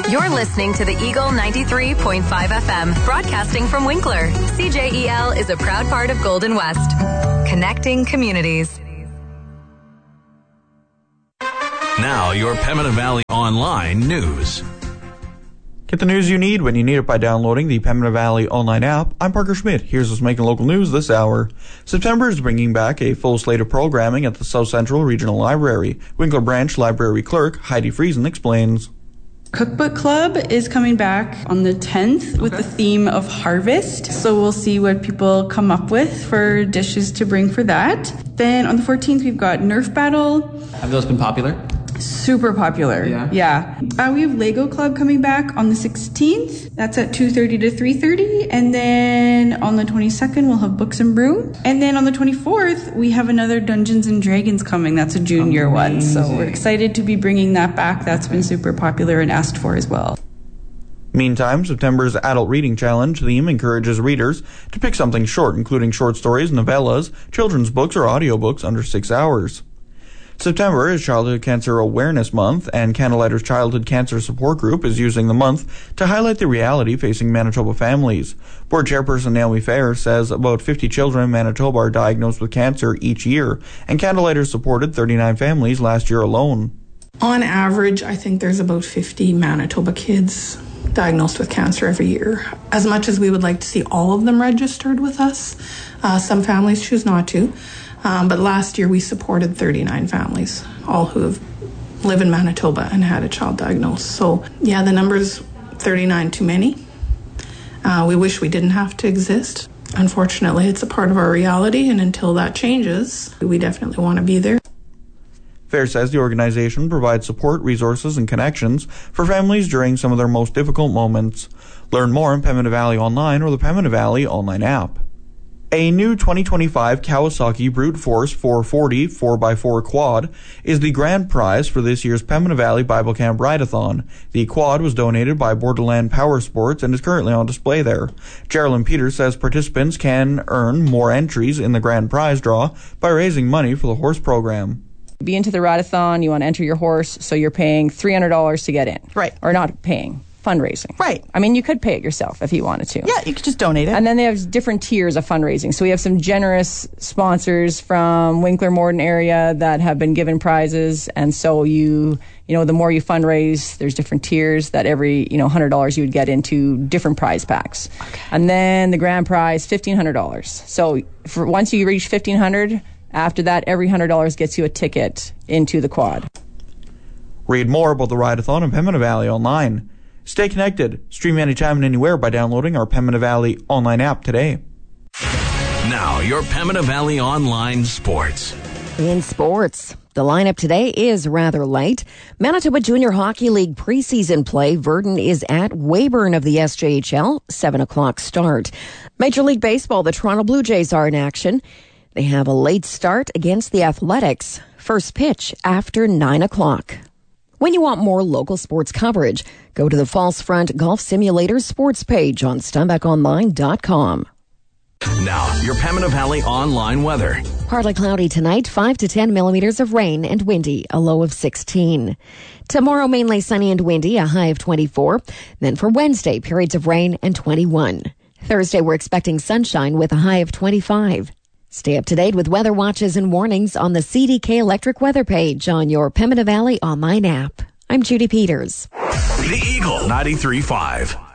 You're listening to the Eagle 93.5 FM, broadcasting from Winkler. CJEL is a proud part of Golden West, connecting communities. Now, your Pembina Valley Online news. Get the news you need when you need it by downloading the Pembina Valley Online app. I'm Parker Schmidt. Here's what's making local news this hour. September is bringing back a full slate of programming at the South Central Regional Library. Winkler Branch Library Clerk Heidi Friesen explains. Cookbook Club is coming back on the 10th with the theme of harvest. So we'll see what people come up with for dishes to bring for that. Then on the 14th, we've got Nerf Battle. Have those been popular? Super popular. Yeah. We have Lego Club coming back on the 16th. That's at 2:30 to 3:30. And then on the 22nd, we'll have Books and Brew. And then on the 24th, we have another Dungeons and Dragons coming. That's a junior one. So we're excited to be bringing that back. That's been super popular and asked for as well. Meantime, September's Adult Reading Challenge theme encourages readers to pick something short, including short stories, novellas, children's books, or audiobooks under 6 hours. September is Childhood Cancer Awareness Month, and Candlelighter's Childhood Cancer Support Group is using the month to highlight the reality facing Manitoba families. Board Chairperson Naomi Fair says about 50 children in Manitoba are diagnosed with cancer each year, and Candlelighter supported 39 families last year alone. On average, I think there's about 50 Manitoba kids diagnosed with cancer every year. As much as we would like to see all of them registered with us, some families choose not to. But last year we supported 39 families, all who live in Manitoba and had a child diagnosed. So yeah, the number's 39 too many. We wish we didn't have to exist. Unfortunately, it's a part of our reality, and until that changes, we definitely want to be there. Fair says the organization provides support, resources, and connections for families during some of their most difficult moments. Learn more on Pembina Valley Online or the Pembina Valley Online app. A new 2025 Kawasaki Brute Force 440 4x4 quad is the grand prize for this year's Pembina Valley Bible Camp Ride-a-thon. The quad was donated by Borderland Power Sports and is currently on display there. Geraldine Peters says participants can earn more entries in the grand prize draw by raising money for the horse program. Be into the ride-a-thon, you want to enter your horse, so you're paying $300 to get in. Right. Or not paying. Fundraising. Right. I mean, you could pay it yourself if you wanted to. Yeah, you could just donate it. And then they have different tiers of fundraising. So we have some generous sponsors from Winkler Morden area that have been given prizes. And so you know, the more you fundraise, there's different tiers that every, $100 you would get into different prize packs. Okay. And then the grand prize, $1,500. So for once you reach $1,500, after that, every $100 gets you a ticket into the quad. Read more about the Ride-a-thon in Pembina Valley Online. Stay connected. Stream anytime and anywhere by downloading our Pembina Valley Online app today. Now, your Pembina Valley Online sports. In sports, the lineup today is rather light. Manitoba Junior Hockey League preseason play. Verdon is at Weyburn of the SJHL, 7 o'clock start. Major League Baseball, the Toronto Blue Jays are in action. They have a late start against the Athletics. First pitch after 9 o'clock. When you want more local sports coverage, go to the False Front Golf Simulator sports page on SteinbeckOnline.com. Now, your Pembina Valley Online weather. Partly cloudy tonight, 5 to 10 millimeters of rain and windy, a low of 16. Tomorrow, mainly sunny and windy, a high of 24. Then for Wednesday, periods of rain and 21. Thursday, we're expecting sunshine with a high of 25. Stay up to date with weather watches and warnings on the CDK Electric weather page on your Pembina Valley Online app. I'm Judy Peters. The Eagle 93.5.